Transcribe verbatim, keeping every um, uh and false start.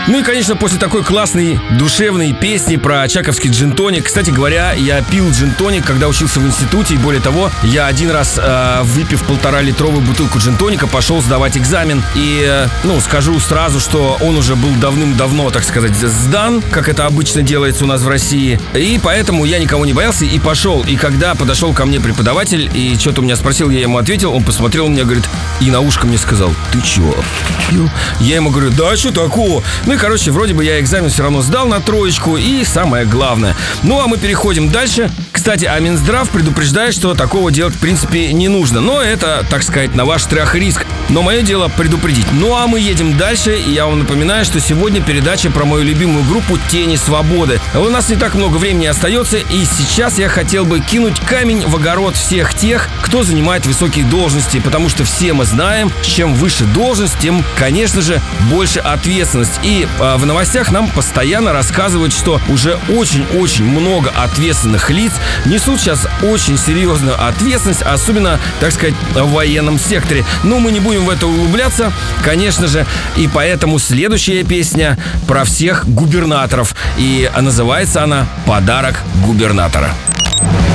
Ну и, конечно, после такой классной, душевной песни про очаковский джин-тоник. Кстати говоря, я пил джин-тоник, когда учился в институте. И более того, я один раз, э, выпив полтора-литровую бутылку джин-тоника, пошел сдавать экзамен. И, э, ну, скажу сразу, что он уже был давным-давно, так сказать, сдан, как это обычно делается у нас в России. И поэтому я никого не боялся и пошел. И когда подошел ко мне преподаватель и что-то у меня спросил, я ему ответил, он посмотрел на меня, говорит, и на ушко мне сказал: ты чего, пил? Я ему говорю: да, что такого? Ну и, короче, вроде бы я экзамен все равно сдал на троечку, и самое главное. Ну, а мы переходим дальше. Кстати, а Минздрав предупреждает, что такого делать, в принципе, не нужно. Но это, так сказать, на ваш страх и риск. Но мое дело предупредить. Ну, а мы едем дальше, и я вам напоминаю, что сегодня передача про мою любимую группу «Тени свободы». У нас не так много времени остается, и сейчас я хотел бы кинуть камень в огород всех тех, кто занимает высокие должности, потому что все мы знаем, чем выше должность, тем, конечно же, больше ответственность. И э, в новостях нам постоянно рассказывают, что уже очень-очень много ответственных лиц несут сейчас очень серьезную ответственность, особенно, так сказать, в военном секторе. Но мы не будем в это углубляться, конечно же, и поэтому следующая песня про всех губернаторов, и называется она «Подарок губернатора».